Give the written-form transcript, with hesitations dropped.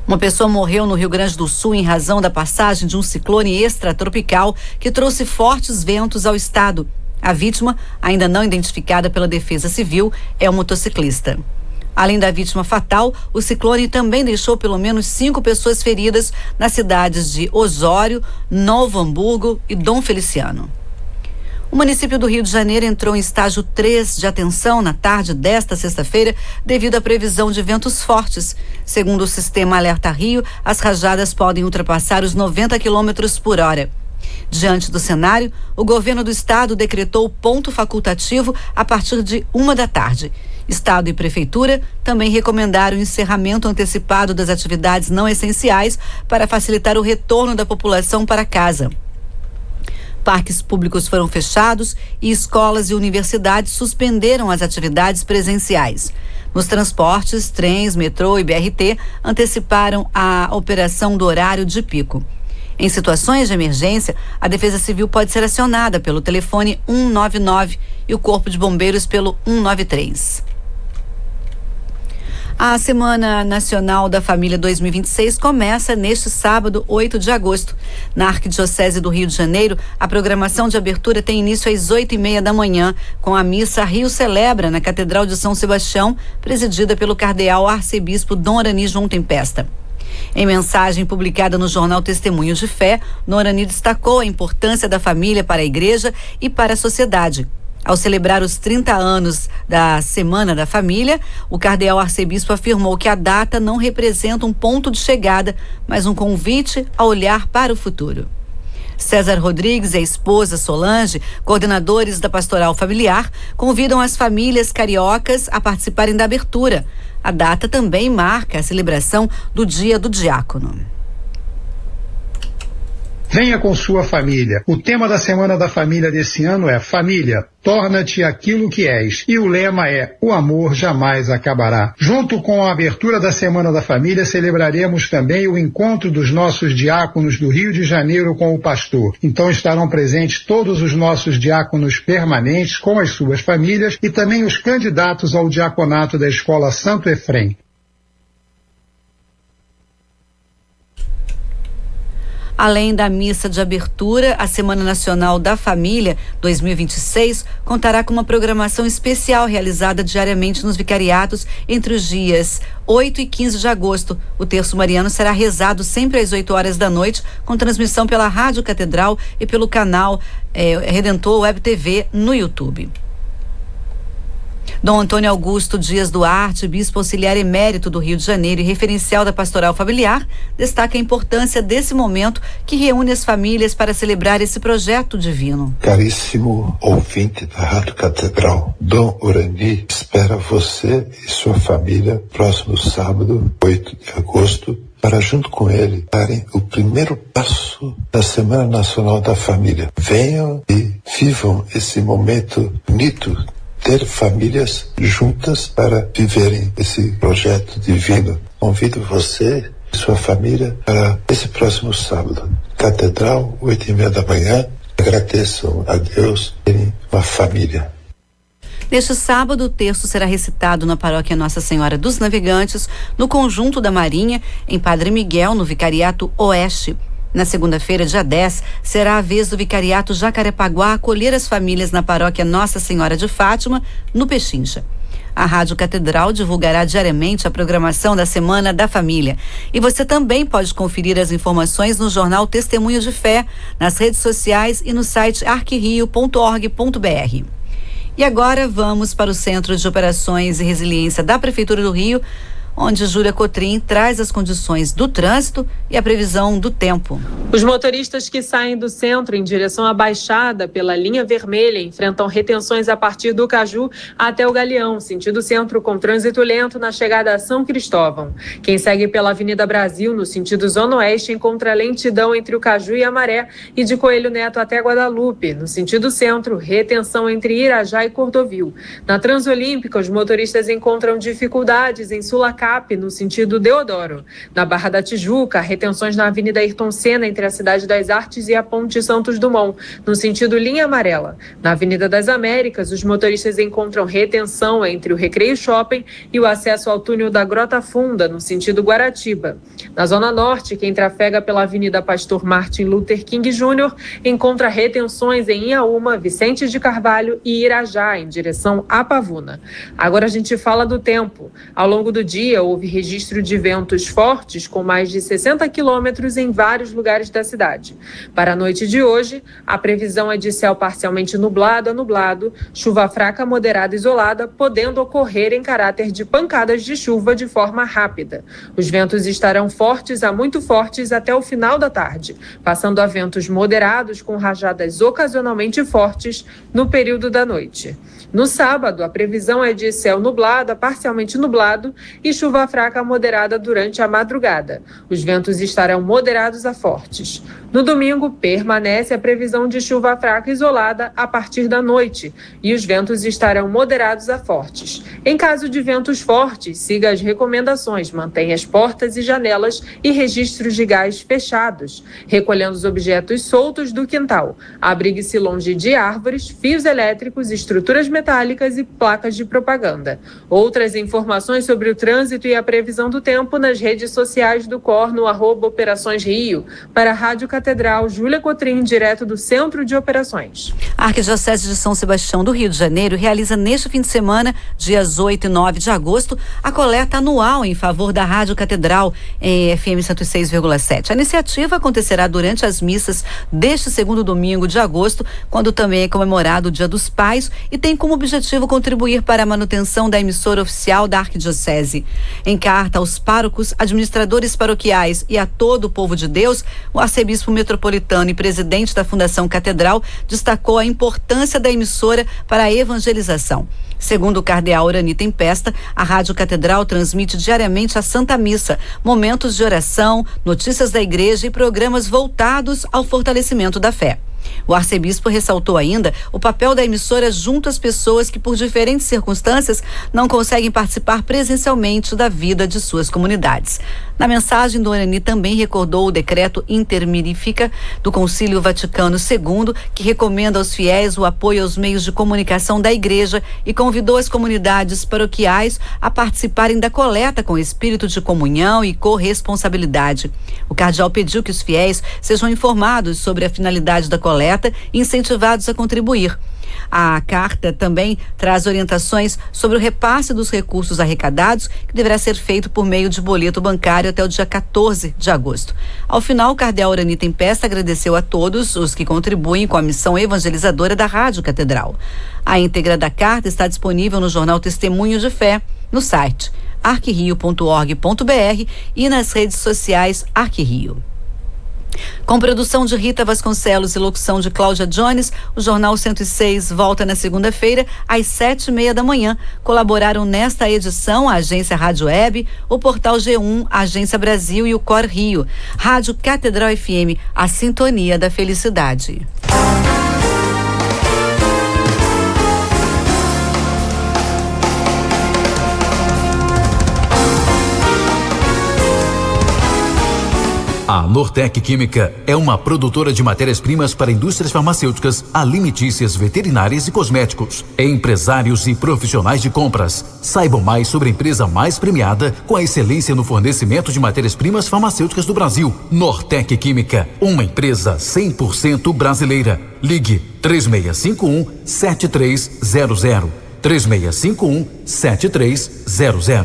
Uma pessoa morreu no Rio Grande do Sul em razão da passagem de um ciclone extratropical que trouxe fortes ventos ao estado. A vítima, ainda não identificada pela Defesa Civil, é um motociclista. Além da vítima fatal, o ciclone também deixou pelo menos 5 pessoas feridas nas cidades de Osório, Novo Hamburgo e Dom Feliciano. O município do Rio de Janeiro entrou em estágio 3 de atenção na tarde desta sexta-feira devido à previsão de ventos fortes. Segundo o sistema Alerta Rio, as rajadas podem ultrapassar os 90 quilômetros por hora. Diante do cenário, o governo do estado decretou ponto facultativo a partir de 13h. Estado e prefeitura também recomendaram o encerramento antecipado das atividades não essenciais para facilitar o retorno da população para casa. Parques públicos foram fechados e escolas e universidades suspenderam as atividades presenciais. Nos transportes, trens, metrô e BRT anteciparam a operação do horário de pico. Em situações de emergência, a Defesa Civil pode ser acionada pelo telefone 199 e o Corpo de Bombeiros pelo 193. A Semana Nacional da Família 2026 começa neste sábado, 8 de agosto. Na Arquidiocese do Rio de Janeiro, a programação de abertura tem início às 8h30 da manhã, com a missa Rio Celebra, na Catedral de São Sebastião, presidida pelo cardeal arcebispo Dom Orani João Tempesta. Em mensagem publicada no jornal Testemunho de Fé, Dom Orani destacou a importância da família para a igreja e para a sociedade. Ao celebrar os 30 anos da Semana da Família, o cardeal arcebispo afirmou que a data não representa um ponto de chegada, mas um convite a olhar para o futuro. César Rodrigues e a esposa Solange, coordenadores da Pastoral Familiar, convidam as famílias cariocas a participarem da abertura. A data também marca a celebração do Dia do Diácono. Venha com sua família. O tema da Semana da Família desse ano é Família, torna-te aquilo que és. E o lema é: o amor jamais acabará. Junto com a abertura da Semana da Família, celebraremos também o encontro dos nossos diáconos do Rio de Janeiro com o pastor. Então estarão presentes todos os nossos diáconos permanentes com as suas famílias e também os candidatos ao diaconato da Escola Santo Efrem. Além da missa de abertura, a Semana Nacional da Família 2026 contará com uma programação especial realizada diariamente nos vicariatos entre os dias 8 e 15 de agosto. O terço mariano será rezado sempre às 8 horas da noite, com transmissão pela Rádio Catedral e pelo canal Redentor Web TV no YouTube. Dom Antônio Augusto Dias Duarte, bispo auxiliar emérito do Rio de Janeiro e referencial da Pastoral Familiar, destaca a importância desse momento que reúne as famílias para celebrar esse projeto divino. Caríssimo ouvinte da Rádio Catedral, Dom Orani espera você e sua família próximo sábado, 8 de agosto, para junto com ele darem o primeiro passo da Semana Nacional da Família. Venham e vivam esse momento bonito, ter famílias juntas para viverem esse projeto divino. Convido você e sua família para esse próximo sábado. Catedral, 8h30 da manhã. Agradeçam a Deus terem uma família. Neste sábado, o terço será recitado na paróquia Nossa Senhora dos Navegantes, no Conjunto da Marinha, em Padre Miguel, no Vicariato Oeste. Na segunda-feira, dia 10, será a vez do Vicariato Jacarepaguá acolher as famílias na paróquia Nossa Senhora de Fátima, no Pechincha. A Rádio Catedral divulgará diariamente a programação da Semana da Família. E você também pode conferir as informações no jornal Testemunho de Fé, nas redes sociais e no site arquirio.org.br. E agora vamos para o Centro de Operações e Resiliência da Prefeitura do Rio, onde Júlia Cotrim traz as condições do trânsito e a previsão do tempo. Os motoristas que saem do centro em direção à Baixada pela linha vermelha enfrentam retenções a partir do Caju até o Galeão, sentido centro, com trânsito lento na chegada a São Cristóvão. Quem segue pela Avenida Brasil, no sentido Zona Oeste, encontra lentidão entre o Caju e a Maré e de Coelho Neto até Guadalupe. No sentido centro, retenção entre Irajá e Cordovil. Na Transolímpica, os motoristas encontram dificuldades em Sulacap CAP, no sentido Deodoro. Na Barra da Tijuca, retenções na Avenida Ayrton Senna, entre a Cidade das Artes e a Ponte Santos Dumont, no sentido linha amarela. Na Avenida das Américas, os motoristas encontram retenção entre o Recreio Shopping e o acesso ao túnel da Grota Funda, no sentido Guaratiba. Na Zona Norte, quem trafega pela Avenida Pastor Martin Luther King Jr. encontra retenções em Inhaúma, Vicente de Carvalho e Irajá, em direção a Pavuna. Agora a gente fala do tempo. Ao longo do dia, houve registro de ventos fortes com mais de 60 quilômetros em vários lugares da cidade. Para a noite de hoje, a previsão é de céu parcialmente nublado a nublado, chuva fraca, moderada e isolada, podendo ocorrer em caráter de pancadas de chuva de forma rápida. Os ventos estarão fortes a muito fortes até o final da tarde, passando a ventos moderados com rajadas ocasionalmente fortes no período da noite. No sábado, a previsão é de céu nublado a parcialmente nublado e chuva fraca a moderada durante a madrugada. Os ventos estarão moderados a fortes. No domingo, permanece a previsão de chuva fraca isolada a partir da noite e os ventos estarão moderados a fortes. Em caso de ventos fortes, siga as recomendações, mantenha as portas e janelas e registros de gás fechados, recolhendo os objetos soltos do quintal. Abrigue-se longe de árvores, fios elétricos, estruturas metálicas e placas de propaganda. Outras informações sobre o trânsito e a previsão do tempo nas redes sociais do COR no @Operações Rio. Para a Rádio Catedral, Júlia Cotrim, direto do Centro de Operações. A Arquidiocese de São Sebastião do Rio de Janeiro realiza neste fim de semana, dias 8 e 9 de agosto, a coleta anual em favor da Rádio Catedral em FM 106,7. A iniciativa acontecerá durante as missas deste segundo domingo de agosto, quando também é comemorado o Dia dos Pais, e tem como objetivo contribuir para a manutenção da emissora oficial da Arquidiocese. Em carta aos párocos, administradores paroquiais e a todo o povo de Deus, o arcebispo metropolitano e presidente da Fundação Catedral destacou a importância da emissora para a evangelização. Segundo o cardeal Orani Tempesta, a Rádio Catedral transmite diariamente a Santa Missa, momentos de oração, notícias da igreja e programas voltados ao fortalecimento da fé. O arcebispo ressaltou ainda o papel da emissora junto às pessoas que, por diferentes circunstâncias, não conseguem participar presencialmente da vida de suas comunidades. Na mensagem, do Orani também recordou o decreto intermirifica do Concílio Vaticano II, que recomenda aos fiéis o apoio aos meios de comunicação da igreja e convidou as comunidades paroquiais a participarem da coleta com espírito de comunhão e corresponsabilidade. O cardeal pediu que os fiéis sejam informados sobre a finalidade da coleta e incentivados a contribuir. A carta também traz orientações sobre o repasse dos recursos arrecadados, que deverá ser feito por meio de boleto bancário até o dia 14 de agosto. Ao final, o cardeal Orani Tempesta agradeceu a todos os que contribuem com a missão evangelizadora da Rádio Catedral. A íntegra da carta está disponível no jornal Testemunho de Fé, no site arquirio.org.br e nas redes sociais Arquirio. Com produção de Rita Vasconcelos e locução de Cláudia Jones, o Jornal 106 volta na segunda-feira às 7:30 da manhã. Colaboraram nesta edição a Agência Rádio Web, o Portal G1, a Agência Brasil e o COR Rio. Rádio Catedral FM, a sintonia da felicidade. A Nortec Química é uma produtora de matérias-primas para indústrias farmacêuticas, alimentícias, veterinárias e cosméticos. Empresários e profissionais de compras. Saibam mais sobre a empresa mais premiada com a excelência no fornecimento de matérias-primas farmacêuticas do Brasil. Nortec Química, uma empresa 100% brasileira. Ligue 3651-7300. 3651-7300.